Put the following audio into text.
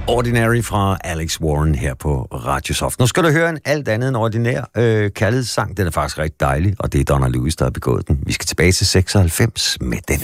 Ordinary fra Alex Warren her på Radiosoft. Nu skal du høre en alt andet end ordinær kærlighedssang. Den er faktisk rigtig dejlig, og det er Donna Lewis, der har begået den. Vi skal tilbage til 96 med den.